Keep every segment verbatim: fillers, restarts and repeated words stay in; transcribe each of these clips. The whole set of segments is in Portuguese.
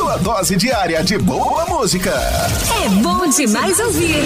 sua dose diária de boa música. É bom demais ouvir.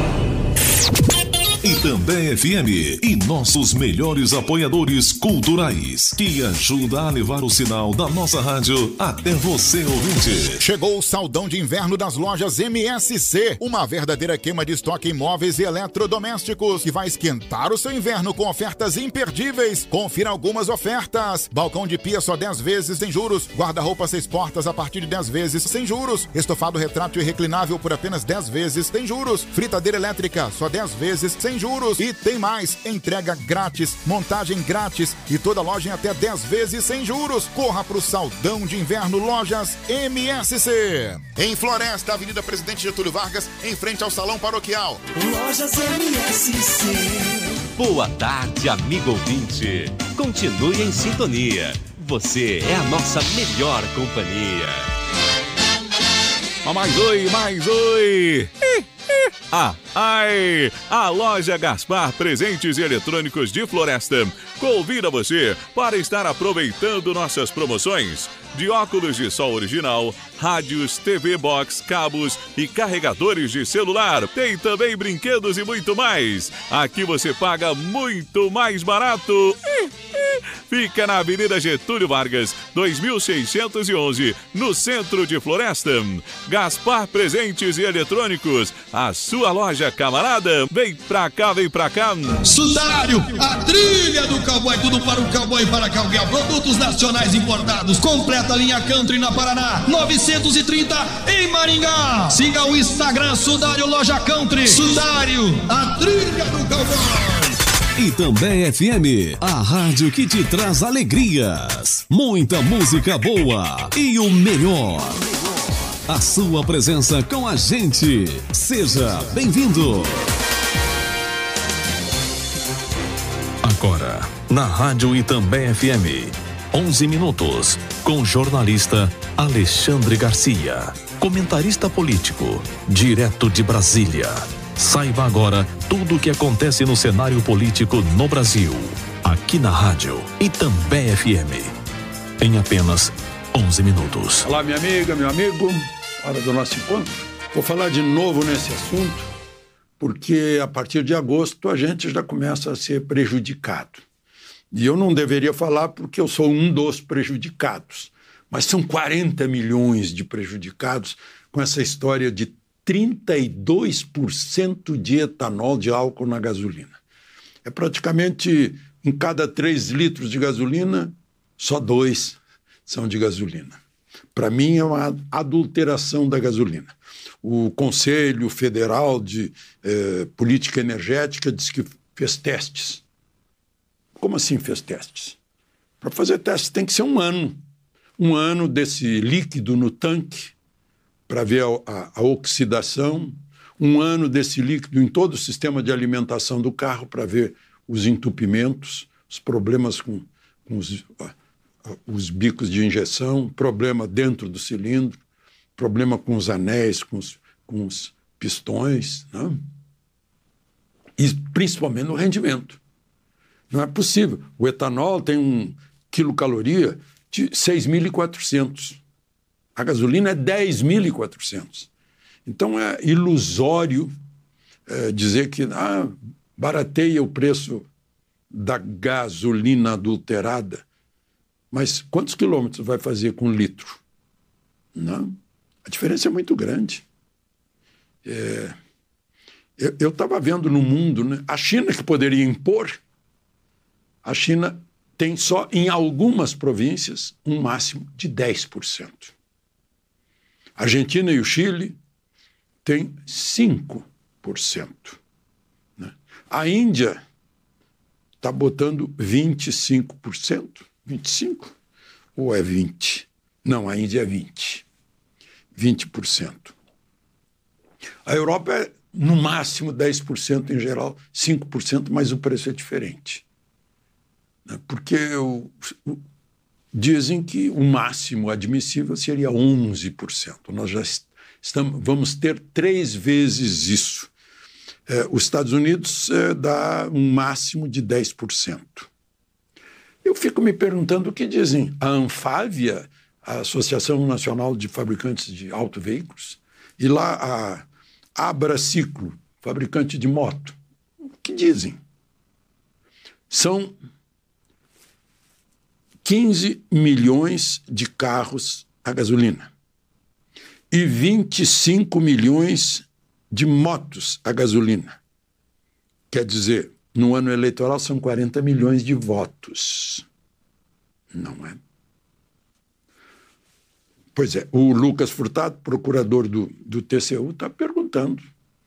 E também F M e nossos melhores apoiadores culturais, que ajuda a levar o sinal da nossa rádio até você, ouvinte. Chegou o saldão de inverno das lojas M S C, uma verdadeira queima de estoque em móveis e eletrodomésticos, que vai esquentar o seu inverno com ofertas imperdíveis. Confira algumas ofertas: balcão de pia só dez vezes sem juros, guarda-roupa seis portas a partir de dez vezes sem juros, estofado retrátil e reclinável por apenas dez vezes sem juros, fritadeira elétrica só dez vezes sem juros, e tem mais: entrega grátis, montagem grátis e toda loja em até dez vezes sem juros. Corra pro saldão de inverno Lojas M S C. Em Floresta, Avenida Presidente Getúlio Vargas, em frente ao Salão Paroquial. Lojas M S C. Boa tarde, amigo ouvinte. Continue em sintonia. Você é a nossa melhor companhia. Ah, mais oi, mais oi. Ah, ai! A loja Gaspar Presentes e Eletrônicos de Floresta convida você para estar aproveitando nossas promoções de óculos de sol original, rádios, T V Box, cabos e carregadores de celular. Tem também brinquedos e muito mais. Aqui você paga muito mais barato. Fica na Avenida Getúlio Vargas, dois mil seiscentos e onze, no centro de Floresta. Gaspar Presentes e Eletrônicos, a sua loja, camarada. Vem pra cá, vem pra cá. Sudário, a trilha do cowboy, tudo para o cowboy e para cowgirl. Produtos nacionais importados, completa linha country na Paraná, novecentos e trinta em Maringá. Siga o Instagram Sudário Loja Country. Sudário, a trilha do cowboy. E também F M, a rádio que te traz alegrias, muita música boa e o melhor. A sua presença com a gente. Seja bem-vindo. Agora, na Rádio e também F M, onze minutos, com o jornalista Alexandre Garcia, comentarista político, direto de Brasília. Saiba agora tudo o que acontece no cenário político no Brasil, aqui na rádio e também F M, em apenas onze minutos. Olá, minha amiga, meu amigo, hora do nosso encontro. Vou falar de novo nesse assunto, porque a partir de agosto a gente já começa a ser prejudicado. E eu não deveria falar porque eu sou um dos prejudicados, mas são quarenta milhões de prejudicados com essa história de trinta e dois por cento de etanol de álcool na gasolina. É praticamente em cada três litros de gasolina, só dois são de gasolina. Para mim é uma adulteração da gasolina. O Conselho Federal de eh, Política Energética disse que fez testes. Como assim fez testes? Para fazer testes tem que ser um ano. Um ano desse líquido no tanque, para ver a, a, a oxidação, um ano desse líquido em todo o sistema de alimentação do carro para ver os entupimentos, os problemas com, com os, a, a, os bicos de injeção, problema dentro do cilindro, problema com os anéis, com os, com os pistões, né? E principalmente no rendimento. Não é possível. O etanol tem um quilocaloria de seis mil e quatrocentos. A gasolina é dez mil e quatrocentos. Então é ilusório é, dizer que ah, barateia o preço da gasolina adulterada. Mas quantos quilômetros vai fazer com um litro? Não. A diferença é muito grande. É, eu estava vendo no mundo, né, a China que poderia impor, a China tem só em algumas províncias um máximo de dez por cento. A Argentina e o Chile têm cinco por cento. Né? A Índia está botando vinte e cinco por cento. vinte e cinco por cento? Ou é vinte por cento? Não, a Índia é vinte por cento. vinte por cento. A Europa é, no máximo, dez por cento em geral, cinco por cento, mas o preço é diferente. Né? Porque o, o dizem que o máximo admissível seria onze por cento. Nós já estamos, vamos ter três vezes isso. É, os Estados Unidos é, dá um máximo de dez por cento. Eu fico me perguntando o que dizem. A Anfávia, a Associação Nacional de Fabricantes de Autoveículos, e lá a Abraciclo, fabricante de moto. O que dizem? São quinze milhões de carros a gasolina e vinte e cinco milhões de motos a gasolina. Quer dizer, no ano eleitoral são quarenta milhões de votos. Não é? Pois é, o Lucas Furtado, procurador do, do T C U, está perguntando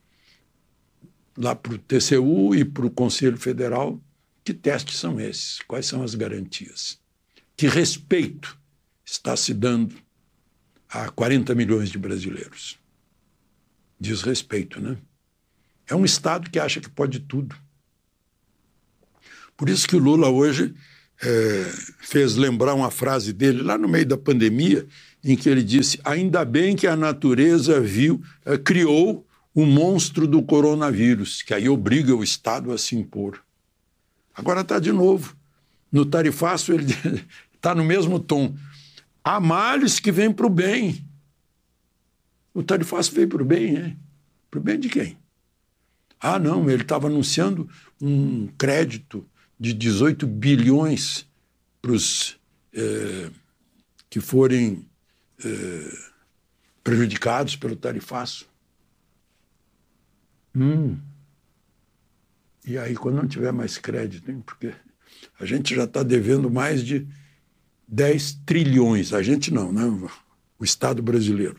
lá para o T C U e para o Conselho Federal que testes são esses, quais são as garantias, que respeito está se dando a quarenta milhões de brasileiros. Diz respeito, né? É um Estado que acha que pode tudo. Por isso que o Lula hoje é, fez lembrar uma frase dele lá no meio da pandemia, em que ele disse: ainda bem que a natureza viu, é, criou o monstro do coronavírus, que aí obriga o Estado a se impor. Agora está de novo. No tarifaço ele está no mesmo tom. Há males que vêm para o bem. O tarifaço veio para o bem, né? Para o bem de quem? Ah, não, ele estava anunciando um crédito de dezoito bilhões para os eh, que forem eh, prejudicados pelo tarifaço. Hum. E aí, quando não tiver mais crédito, hein? Porque a gente já está devendo mais de dez trilhões. A gente não, né? O Estado brasileiro.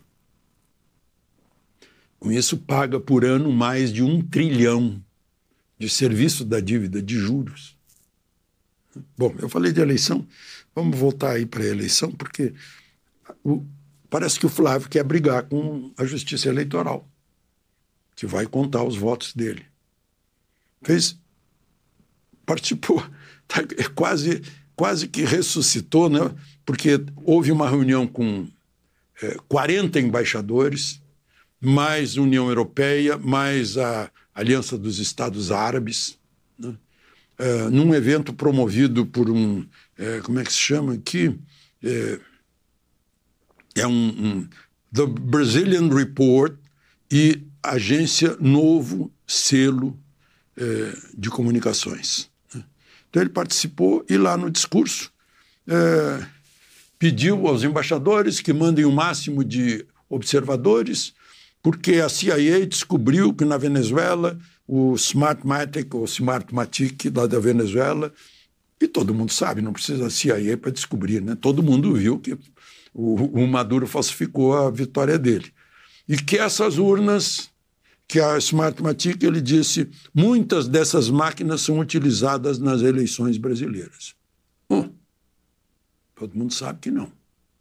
Com isso, paga por ano mais de um trilhão de serviço da dívida, de juros. Bom, eu falei de eleição, vamos voltar aí para a eleição, porque o, parece que o Flávio quer brigar com a Justiça Eleitoral, que vai contar os votos dele. Fez, participou, tá, quase, quase que ressuscitou, né? Porque houve uma reunião com é, quarenta embaixadores, mais União Europeia, mais a Aliança dos Estados Árabes, né? É, num evento promovido por um, é, como é que se chama aqui? É, é um, um The Brazilian Report e Agência Novo Selo é, de Comunicações. Né? Então ele participou e lá no discurso é, pediu aos embaixadores que mandem o máximo de observadores, porque a C I A descobriu que na Venezuela o Smartmatic, ou Smartmatic lá da Venezuela, e todo mundo sabe, não precisa da C I A para descobrir, né? Todo mundo viu que o, o Maduro falsificou a vitória dele. E que essas urnas, que a Smartmatic, ele disse, muitas dessas máquinas são utilizadas nas eleições brasileiras. Bom, todo mundo sabe que não.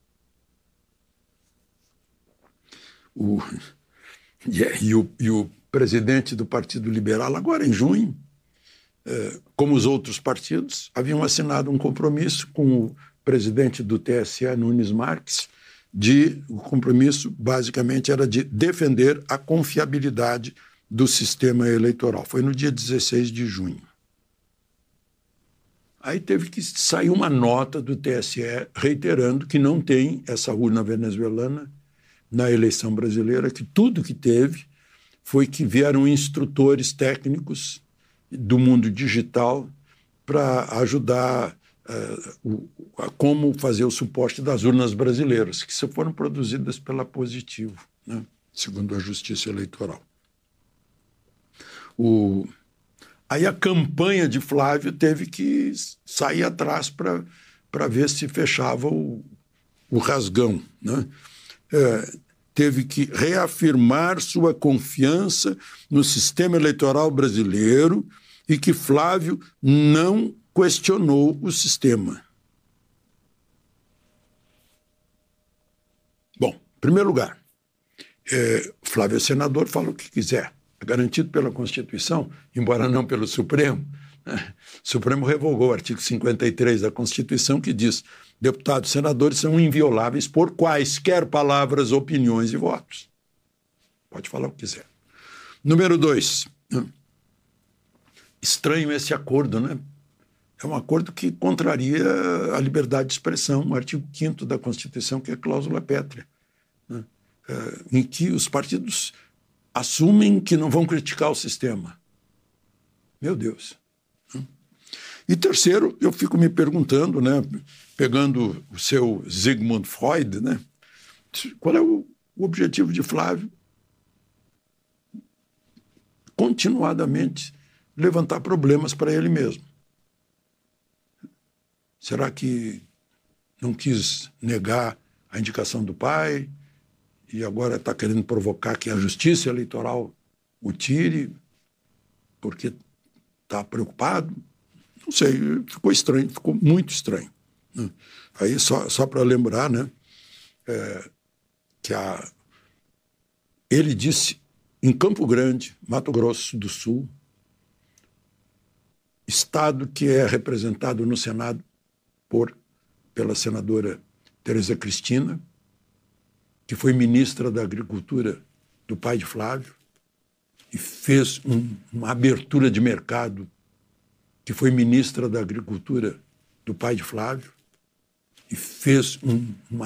O... Yeah, e, o, e o presidente do Partido Liberal, agora em junho, eh, como os outros partidos, haviam assinado um compromisso com o presidente do T S E, Nunes Marques, de, o compromisso basicamente era de defender a confiabilidade do sistema eleitoral. Foi no dia dezesseis de junho. Aí teve que sair uma nota do T S E reiterando que não tem essa urna venezuelana na eleição brasileira, que tudo que teve foi que vieram instrutores técnicos do mundo digital para ajudar uh, o, a como fazer o suporte das urnas brasileiras, que só foram produzidas pela Positivo, né? Segundo a Justiça Eleitoral. O... Aí a campanha de Flávio teve que sair atrás para ver se fechava o, o rasgão, né? É, teve que reafirmar sua confiança no sistema eleitoral brasileiro e que Flávio não questionou o sistema. Bom, em primeiro lugar, é, Flávio é senador, fala o que quiser. É garantido pela Constituição, embora não pelo Supremo. Né? O Supremo revogou o artigo cinquenta e três da Constituição, que diz: deputados e senadores são invioláveis por quaisquer palavras, opiniões e votos. Pode falar o que quiser. Número dois. Estranho esse acordo, né? é um acordo que contraria a liberdade de expressão, o artigo quinto da Constituição, que é a cláusula pétrea, né? É, em que os partidos assumem que não vão criticar o sistema. Meu Deus. E terceiro, eu fico me perguntando, né, pegando o seu Sigmund Freud, né, qual é o, o objetivo de Flávio? Continuadamente levantar problemas para ele mesmo. Será que não quis negar a indicação do pai e agora está querendo provocar que a justiça eleitoral o tire porque está preocupado? Não sei, ficou estranho, ficou muito estranho. Né? Aí, só, só para lembrar, né, é, que a, ele disse em Campo Grande, Mato Grosso do Sul, estado que é representado no Senado por, pela senadora Tereza Cristina, que foi ministra da Agricultura do pai de Flávio, e fez um, uma abertura de mercado, que foi ministra da Agricultura do pai de Flávio, e fez um, uma